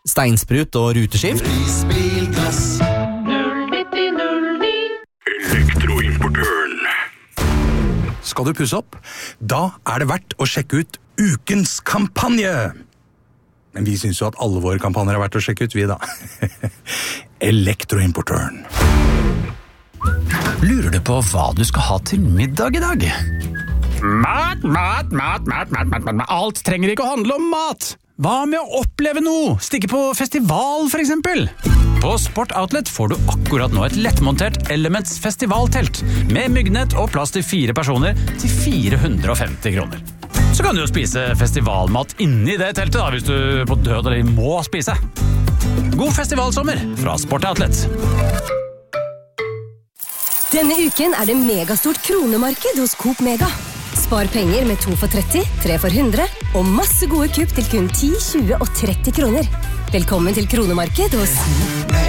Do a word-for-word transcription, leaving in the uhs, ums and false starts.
steinsprut og ruteskift. Isbilgass null nitti null ni. Elektroimportøren. Skal du pusse opp? Da er det verdt å sjekke ut ukens kampanje. Men vi synes jo at alle våre kampanjer er verdt å sjekke ut, vi da. Elektroimportøren. Lurer du på hva du skal ha til middag i dag? Mat, mat, mat, mat, mat, mat, mat. Alt trenger ikke å handle om mat. Hva med å oppleve noe? Stikke på festival, for eksempel? På Sport Outlet får du akkurat nå et lettmontert Elements festivaltelt med myggnett og plass til fire personer til fire hundre og femti kroner. Så kan du jo spise festivalmat inni det teltet da, hvis du på død eller må spise. God festivalsommer fra Sport Outlet. Denne uken er det megastort kronemarked hos Coop Mega. Spar penger med to for tretti, tre for hundre og masse gode kupp til kun ti, tjue og tretti kroner. Velkommen til kronemarked hos